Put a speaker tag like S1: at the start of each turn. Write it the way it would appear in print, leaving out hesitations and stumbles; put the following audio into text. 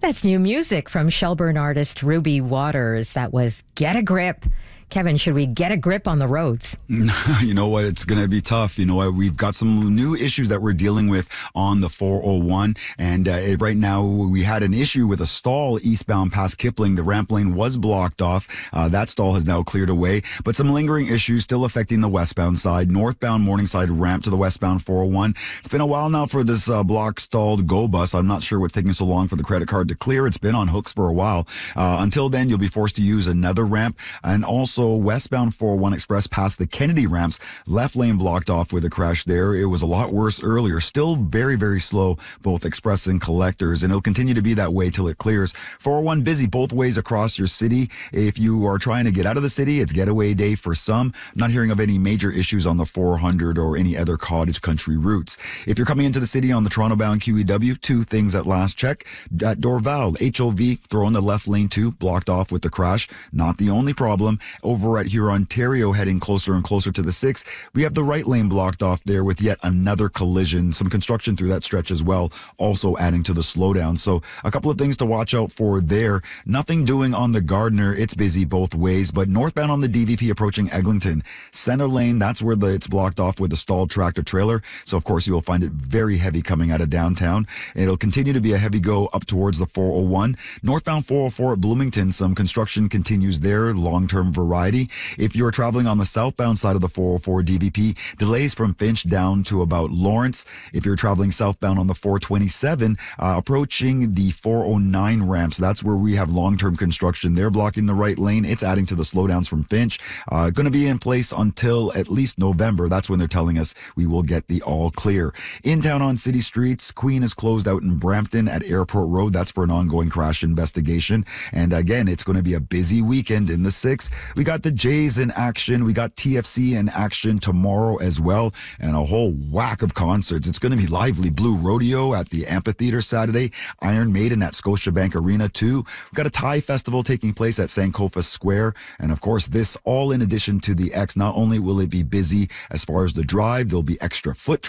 S1: That's new music from Shelburne artist Ruby Waters. That was Get a Grip. Kevin, should we get a grip on the roads?
S2: You know what? It's going to be tough. You know what? We've got some new issues that we're dealing with on the 401. And right now, we had an issue with a stall eastbound past Kipling. The ramp lane was blocked off. That stall has now cleared away. But some lingering issues still affecting the westbound side. Northbound Morningside ramp to the westbound 401. It's been a while now for this block stalled GO bus. I'm not sure what's taking so long for the credit card to clear. It's been on hooks for a while. Until then, you'll be forced to use another ramp. And also, westbound 401 Express past the Kennedy ramps, left lane blocked off with a crash there. It was a lot worse earlier. Still very, very slow, both express and collectors, and it'll continue to be that way till it clears. 401 busy both ways across your city. If you are trying to get out of the city, it's getaway day for some. I'm not hearing of any major issues on the 400 or any other cottage country routes. If you're coming into the city on the Toronto-bound QEW, two things at last check. At Dorval, HOV, throwing the left lane too, blocked off with the crash. Not the only problem. Over at Huron, Ontario, heading closer and closer to the 6, we have the right lane blocked off there with yet another collision. Some construction through that stretch as well, also adding to the slowdown. So a couple of things to watch out for there. Nothing doing on the Gardiner. It's busy both ways, but northbound on the DVP approaching Eglinton. Center lane, that's where it's blocked off with a stalled tractor trailer. So of course you will find it very heavy coming out of downtown. It'll continue to be a heavy go up towards the 401. Northbound 404 at Bloomington, some construction continues there, long-term variety. If you're traveling on the southbound side of the 404 DVP, delays from Finch down to about Lawrence. If you're traveling southbound on the 427, approaching the 409 ramps, that's where we have long-term construction. They're blocking the right lane. It's adding to the slowdowns from Finch. Going to be in place until at least November. That's when they're telling us we will get the all clear. In town on city streets, Queen is closed out in Brampton at Airport Road. That's for an ongoing crash investigation. And again, it's going to be a busy weekend in the 6. We got the Jays in action. We got TFC in action tomorrow as well, and a whole whack of concerts. It's going to be lively. Blue Rodeo at the Amphitheater Saturday, Iron Maiden at Scotiabank Arena too. We've got a Thai festival taking place at Sankofa Square, and of course this all in addition to the X. Not only will it be busy as far as the drive, there'll be extra foot